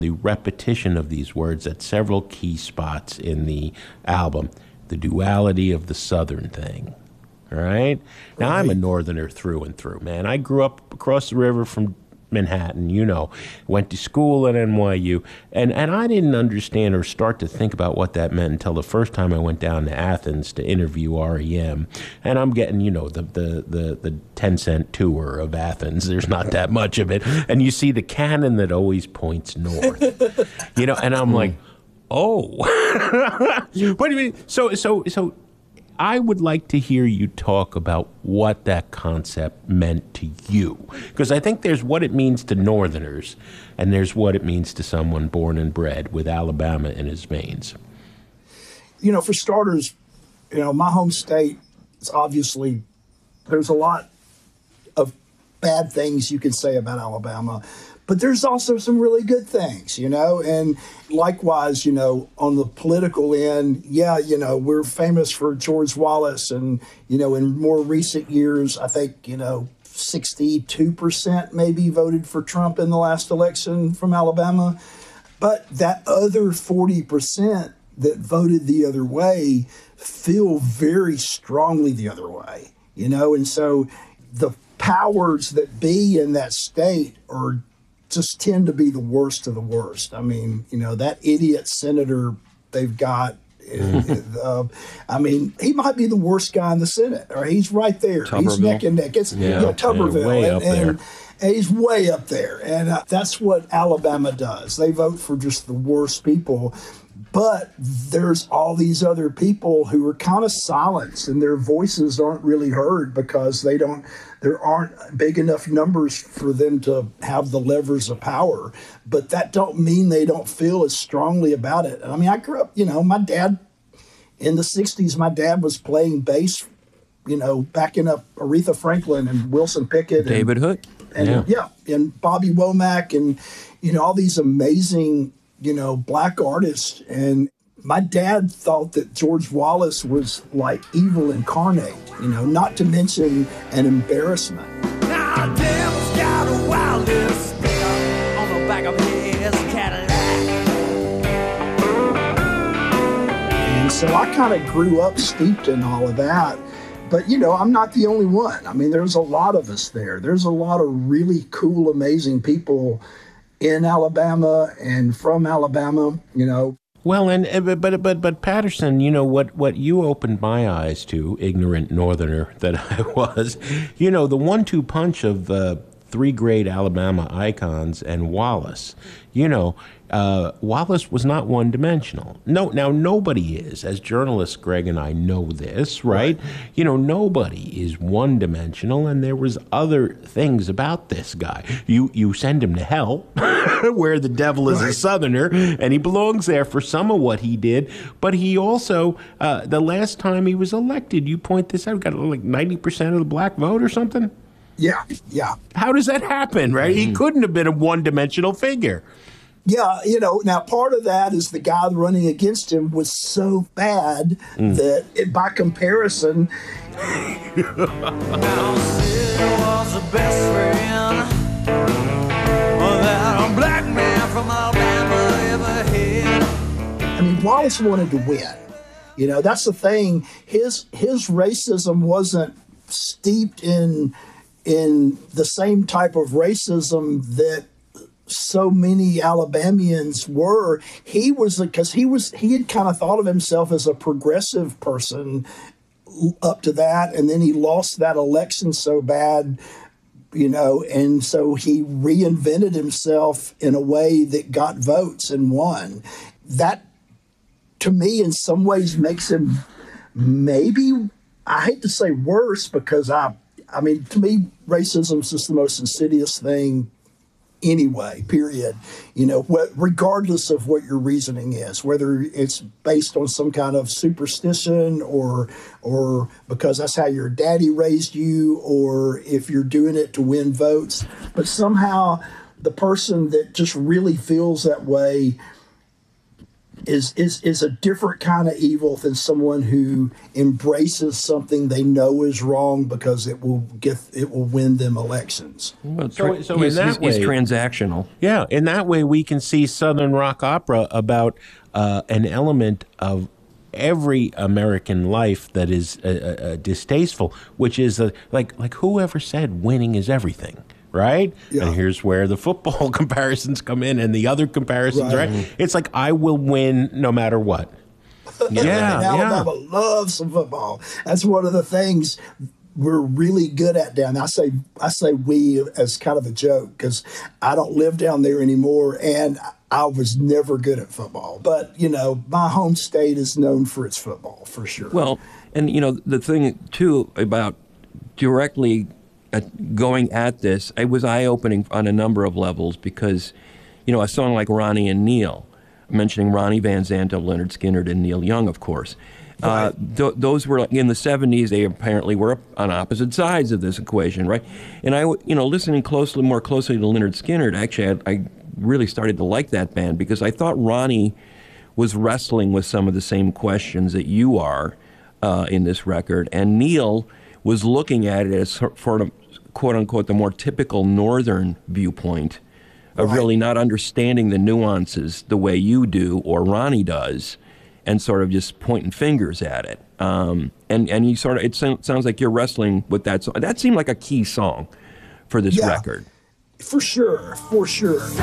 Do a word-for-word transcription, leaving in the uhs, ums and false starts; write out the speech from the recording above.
The repetition of these words at several key spots in the album, the duality of the Southern thing. All right? Now, right. I'm a Northerner through and through, man. I grew up across the river from Manhattan, you know, went to school at N Y U, and, and I didn't understand or start to think about what that meant until the first time I went down to Athens to interview R E M, and I'm getting, you know, the the the, the ten cent tour of Athens. There's not that much of it, and you see the cannon that always points north, you know, and I'm like, oh, what do you mean? So so so. I would like to hear you talk about what that concept meant to you, because I think there's what it means to Northerners, and there's what it means to someone born and bred with Alabama in his veins. You know, for starters, you know, my home state is obviously, there's a lot of bad things you can say about Alabama, but there's also some really good things, you know, and likewise, you know, on the political end, yeah, you know, we're famous for George Wallace, and, you know, in more recent years, I think, you know, sixty-two percent maybe voted for Trump in the last election from Alabama. But that other forty percent that voted the other way feel very strongly the other way, you know, and so the powers that be in that state are just tend to be the worst of the worst. I mean, you know, that idiot senator they've got, uh, I mean, he might be the worst guy in the Senate, or he's right there. He's neck and neck. It's yeah, you know, Tuberville. Way and, up there. And, and he's way up there. And uh, that's what Alabama does. They vote for just the worst people. But there's all these other people who are kind of silenced, and their voices aren't really heard because they don't, there aren't big enough numbers for them to have the levers of power. But that don't mean they don't feel as strongly about it. I mean, I grew up, you know, my dad in the sixties, my dad was playing bass, you know, backing up Aretha Franklin and Wilson Pickett. David and, Hood. And Yeah. yeah, and Bobby Womack, and, you know, all these amazing, you know, black artists. And my dad thought that George Wallace was like evil incarnate, you know, not to mention an embarrassment. Now, Devil's got a wildest sticker on the back of his Cadillac. And so I kind of grew up steeped in all of that. But, you know, I'm not the only one. I mean, there's a lot of us there. There's a lot of really cool, amazing people in Alabama and from Alabama, you know. Well, and but but but Patterson, you know what what you opened my eyes to, ignorant Northerner that I was, you know, the one-two punch of uh, three great Alabama icons and Wallace. You know, uh, Wallace was not one-dimensional. No, now nobody is. As journalists, Greg and I know this, right? right. You know, nobody is one-dimensional, and there was other things about this guy. You you send him to hell, where the devil is right. a Southerner, and he belongs there for some of what he did. But he also, uh, the last time he was elected, you point this out, got like ninety percent of the black vote or something? Yeah, yeah. How does that happen, right? Mm-hmm. He couldn't have been a one-dimensional figure. Yeah, you know, now part of that is the guy running against him was so bad mm. that it, by comparison... Now, Sid was the best friend that a black man from Alabama ever had. I mean, Wallace wanted to win. You know, that's the thing. His his racism wasn't steeped in in the same type of racism that so many Alabamians were. He was, because he was, he had kind of thought of himself as a progressive person up to that, and then he lost that election so bad, you know, and so he reinvented himself in a way that got votes and won. That, to me, in some ways makes him maybe, I hate to say worse, because I, I mean, to me, racism is just the most insidious thing anyway, period. You know, what, regardless of what your reasoning is, whether it's based on some kind of superstition or or because that's how your daddy raised you, or if you're doing it to win votes. But somehow the person that just really feels that way is is is a different kind of evil than someone who embraces something they know is wrong because it will get it will win them elections. Well, So- tra- so he's, in that he's- he's way- transactional. Yeah, in that way, we can see Southern rock opera about uh, an element of every American life that is uh, uh, distasteful, which is uh, like like whoever said winning is everything, right? Yeah. And here's where the football comparisons come in, and the other comparisons, Right. right? It's like I will win no matter what. Yeah, And yeah. Alabama loves some football. That's one of the things we're really good at down there. I say I say we as kind of a joke because I don't live down there anymore, and I was never good at football. But you know, my home state is known for its football for sure. Well, and you know the thing too about directly at going at this, it was eye-opening on a number of levels because, you know, a song like Ronnie and Neil, mentioning Ronnie Van Zant, Leonard Skinner, and Neil Young, of course. Uh, th- those were in the seventies. They apparently were on opposite sides of this equation, right? And I, you know, listening closely, more closely to Leonard Skinner, actually, I, I really started to like that band because I thought Ronnie was wrestling with some of the same questions that you are uh, in this record, and Neil was looking at it as sort of, quote unquote, the more typical Northern viewpoint of Right. really not understanding the nuances the way you do or Ronnie does, and sort of just pointing fingers at it. Um, and and you sort of it so- sounds like you're wrestling with that song. That seemed like a key song for this Yeah. record. for sure, for sure.